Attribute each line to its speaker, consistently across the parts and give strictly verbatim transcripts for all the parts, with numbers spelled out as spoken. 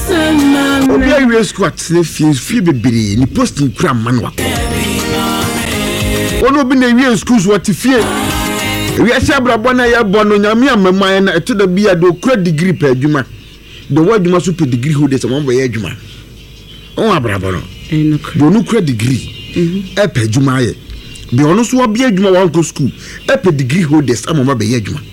Speaker 1: Obi awie squat ne fie fie bebere ni posting kura manwa. Ono bi na wie schools what fie. We asia brabo na ye bo no nyame amman na eto da bia do kura degree per adwuma. The word you must super degree holders am bo ye adwuma. On abrabo no. Do no kura degree. Mhm. E per adwuma ye. Be ono so obi adwuma wan go school. E per degree holders am ma be ye adwuma.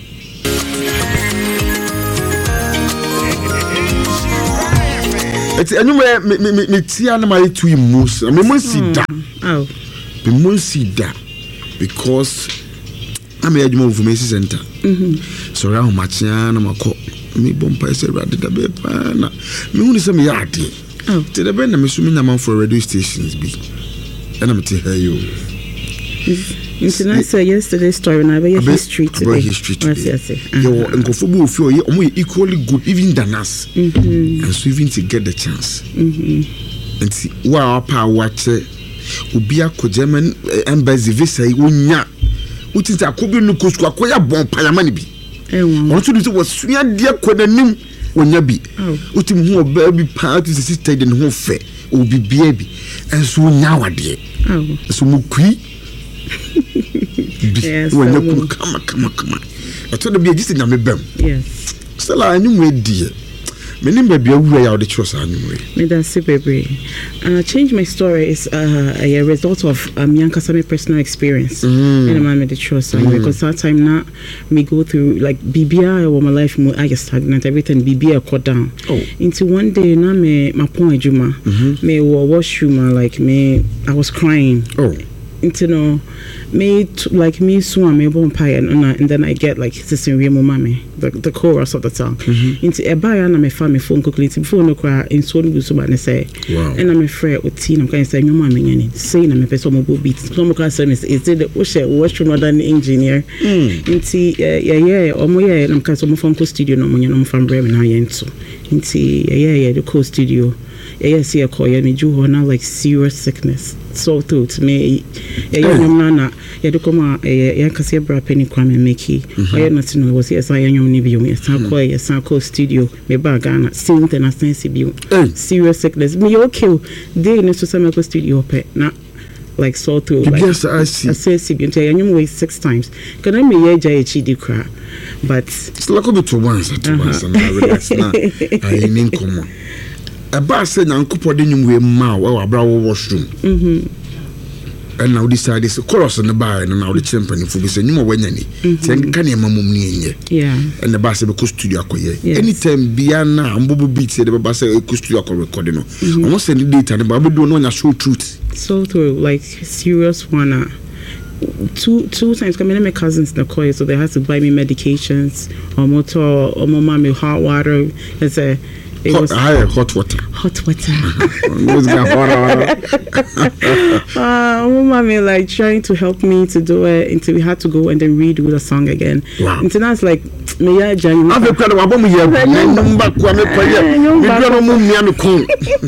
Speaker 1: It's anyway me me me tia na my two emos. Me mo see that. Oh. Me mo see that because I'm a Juma Information Center. Mhm. So ra ho machia na mako me bompa ese ra de da be pa na me hu ni se me yade. Oh. Te da be na me so me nyama for radio stations bi. And I'm tell you.
Speaker 2: International yesterday's story na be history today.
Speaker 1: About history today. Yes, yes. Yo nkofo of you omo equally good even than us. Mhm. And so even to get the chance. Mhm. And see wa pa watch obi akọ German embassy visa wonya. Uti ta kobi no kosku akoya bon parliament bi. Eh won. On so do was sua de akodanim wonya bi. Uti hu oba bi pa to sister de ho fe obi bia bi. Enso wonya wade. Oh. So mukui yes, when you come, come, come. I told the be just in a bem. Yes. Still, I knew where dear. Many baby away out the choice anyway.
Speaker 2: Me that's super brave. Uh, change my story is uh, a result of um, young Kasami personal experience. Mm. And I'm the choice anyway because that time now me go through like B B I or my life more I get stagnant everything B B I cut down. Oh. Into one day now me my point Juma me washroom like me I was crying. Oh. Into no me t- like me swam me bonfire and, and then I get like this in real mommy the, the chorus of the song mm-hmm. Into a buy and my family phone quickly before no cry in so do so and say wow. And I'm afraid with teen I'm kind of saying your mommy any saying I'm a person mobile beats some class is is it the ocean washroom than engineer mm. Into yeah yeah or more yeah I'm kind of phone co studio no money no from Bremen now into into yeah yeah the co studio yeah see a call yeah me do now like serious sickness so through to me yeah yeah nana yeah do come yeah yeah kasi bra penny kwame meki I not know was yes I am ni bi o yes call yes call studio me ba Ghana same thing as sense bi serious sickness me okay dey no so some studio pe na like so through like
Speaker 1: yes I see
Speaker 2: I say see bi until you wait six times can I me yeah jay chidi kra but
Speaker 1: it's like a to once to once and I relax na I need come on aba say nyankopɔ de nyumwe ma wo abra wo washroom mhm and now decide this chorus on the bar and now the champion for be say nyuma wanya ni say kan e mamum ni enye yeah and the bar say be ko studio akoye anytime bia na ambobo beat say the bar say ko studio akọ record no almost send the data the bar be do no nya show truth
Speaker 2: so through like serious one uh, two two times coming in my cousins in the coil so they had to buy me medications or motor or mama me hot water it's a It
Speaker 1: hot,
Speaker 2: was
Speaker 1: higher, hot water.
Speaker 2: Hot water. uh, mommy like trying to help me to do it until we had to go and then redo the song again. Wow. Until now it's like me ya Jan.
Speaker 1: I've been wa bomu here. Number kwa me kwa here. Me do no me am kon.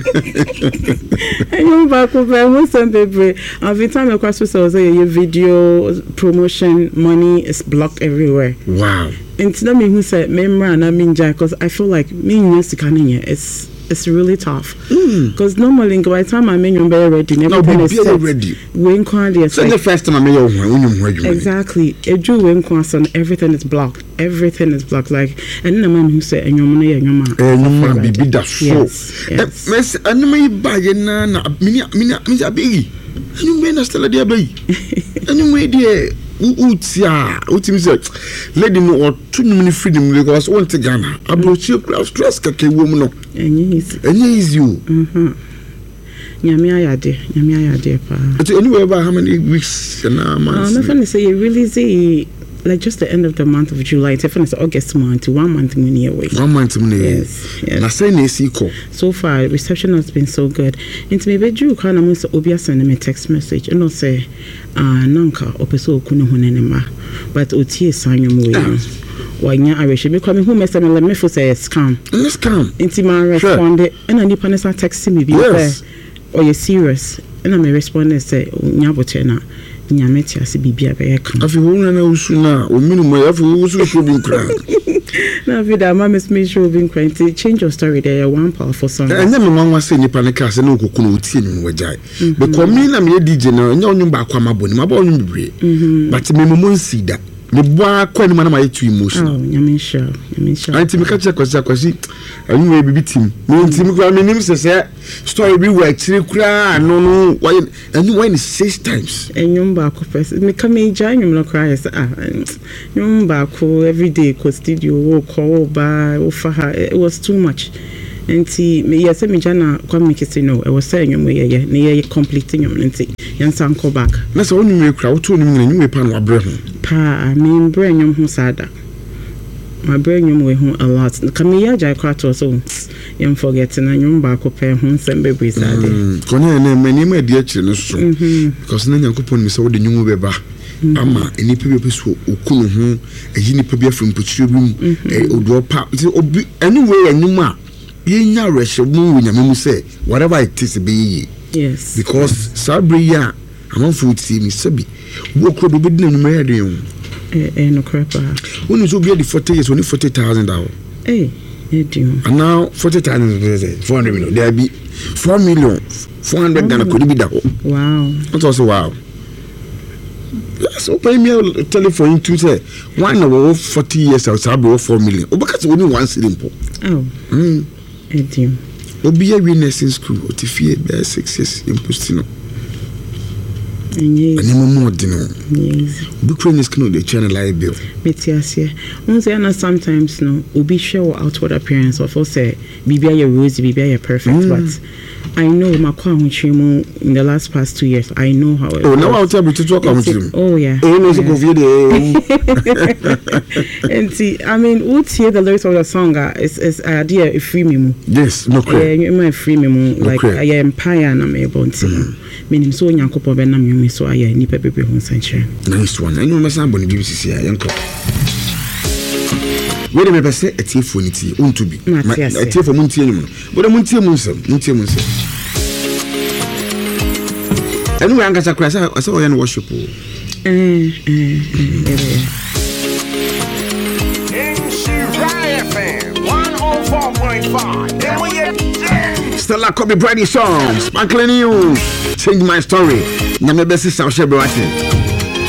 Speaker 2: Anyum ba ko be mo some people. Every time I cross so say your video promotion money is blocked everywhere.
Speaker 1: Wow.
Speaker 2: It's not me who said member and I mean Jack because I feel like me music it's it's really tough because mm. normally by the time I mean you're ready never
Speaker 1: no, be ready
Speaker 2: when quality
Speaker 1: so like, the first time I mean you
Speaker 2: exactly a Jew when concern everything is blocked everything is blocked like and then the man who said and your money and your man
Speaker 1: and your man be that so yes and me buy na na mini mini mini abegi and you mean still there be and you way there utia utim say lady no or two minute freedom because one to Ghana abrochi stress kake wo mu no
Speaker 2: enye easy
Speaker 1: enye easy o
Speaker 2: mhm nyame ayade nyame ayade pa
Speaker 1: so anyway about how many weeks na months
Speaker 2: no funny say you really say like just the end of the month of July it's definitely August month to one month money away
Speaker 1: one month money
Speaker 2: yes yes
Speaker 1: na say na see call
Speaker 2: so far reception has been so good into me bedru kan na mo say obi send me text message and no say ah nanka opeso okunu hunene ma but otie sanyum we wanya areshe me kwa me hu message me me for say scam
Speaker 1: scam
Speaker 2: into my respond and ani panesa text me be there or you serious and I me respond and say nyaboche na nyame ti ase bibia be yeka
Speaker 1: afi wo na usu na o minimum afi wo usu so bi nkra
Speaker 2: na fi da mama me show bi nkra to change your story there one powerful song
Speaker 1: enya me wanwa say nipa ne ka se na okoko na otie ni wajai because me na me D J na enya onyu ba kwa maboni maba onyu bibre but me mo nsida me boa kwa ni mana ma yetu emotion
Speaker 2: oh nyame sha nyame sha
Speaker 1: anti me ka che kwasi kwasi anyu we bibi tim me ntim kwa me nim se se story bi wa chire kura no no why anyu why six times
Speaker 2: enyum ba ko first me ka me ja enyum no cry say ah enyum ba ko every day ko studio wo ko ba wo fa ha it was too much nti me yes me jana kwa me kisi no e was say enyum ye ye ne ye complete enyum nti yansan ko back
Speaker 1: na so onyu we kura wo to onyu enyum we pa no abre ho
Speaker 2: pa I mean brain enyum ho sada my brain enyum we ho a lot come ya ja kwa to so you forget na enyum ba ko pe ho nsem be bre sada
Speaker 1: konya na mani ma di akire no so because na nyankopon mi se wo de enyum be ba ama enipa bi opeso okunu ho eyi nipa bi afrim pochiro bi mu e odo pa obi anyway enyum a yenya reshe mu nyame mu say whatever it is be
Speaker 2: yes
Speaker 1: because sabri ya amon fu ti mi sabi wo kro do be di enyum ya de hu
Speaker 2: eh eh no crepa
Speaker 1: woni so be the forty years only forty thousand dollars
Speaker 2: eh eh dio
Speaker 1: and now forty thousand four hundred million there be four million four hundred Ghana could be that
Speaker 2: wow
Speaker 1: what also wow yes open me telephone to say one over forty years or so four million obaka only one simple
Speaker 2: oh
Speaker 1: mm
Speaker 2: eh dio
Speaker 1: obi a witness in school otifie be six years impostino
Speaker 2: yes
Speaker 1: ani mo dino
Speaker 2: yes
Speaker 1: Ukraine skin on the channel live bill
Speaker 2: metiasia once na sometimes no obi show outward appearance of say bibia your rose bibia your perfect mm. but I know my kwa hunchimu in the last past two years I know how it
Speaker 1: oh now I'll tell you to talk about him
Speaker 2: oh yeah
Speaker 1: oh no so confused
Speaker 2: and see I mean what's here the lyrics of the song uh, is is idea free me
Speaker 1: yes no
Speaker 2: yeah you my free me like I am empire na me bonti menim so nyankopon be na me so aye nipa bebe ho sanche
Speaker 1: nice one and you must have been B B C yanko wait a minute say a tea for niti unto be a tea for munti anyum but munti munsem munti munsem anyway anga sakra say I say we worship eh
Speaker 2: eh eh
Speaker 3: one oh four point five
Speaker 1: Stella Kobe Brady songs sparkling you change my story nyame besi sa o shebe wate